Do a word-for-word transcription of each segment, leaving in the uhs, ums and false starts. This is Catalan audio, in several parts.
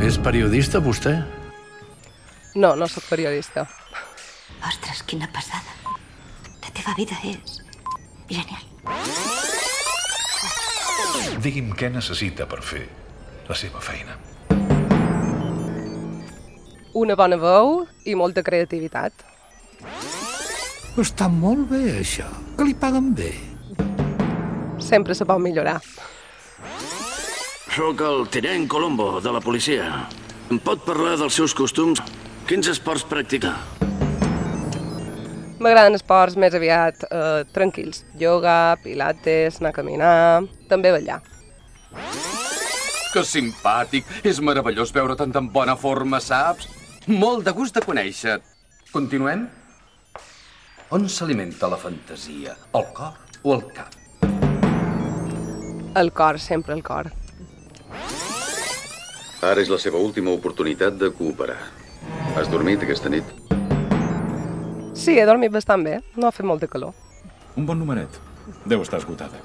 És periodista, vostè? No, no sóc periodista. Ostres, quina passada. La teva vida és genial. Digui'm què necessita per fer la seva feina. Una bona veu i molta creativitat. Està molt bé, això. Que li paguen bé. Sempre se pot millorar. Soc el tinent Colombo, de la policia. Em pot parlar dels seus costums? Quins esports practica? M'agraden esports més aviat eh, tranquils. Yoga, pilates, anar a caminar, també ballar. Que simpàtic! És meravellós veure tant en bona forma, saps? Molt de gust de conèixer. Continuem? On s'alimenta la fantasia? El cor o el cap? El cor, sempre el cor. Ara és la seva última oportunitat de cooperar. Has dormit aquesta nit? Sí, he dormit bastant bé. No ha fet molta calor. Un bon numeret. Deu estar esgotada.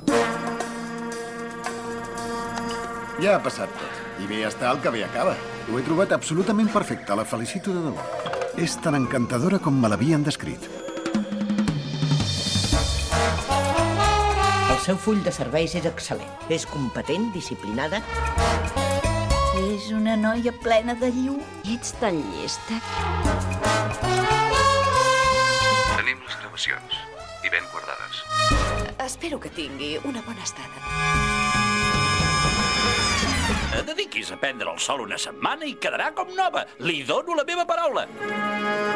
Ja ha passat tot. I bé està el que bé acaba. Ho he trobat absolutament perfecte. La felicito de debò. És tan encantadora com me l'havien descrit. El seu full de serveis és excel·lent. És competent, disciplinada. És una noia plena de llum. Ets tan llesta. Tenim les gravacions. I ben guardades. Espero que tingui una bona estada. Dediquis a prendre el sol una setmana i quedarà com nova. Li dono la meva paraula.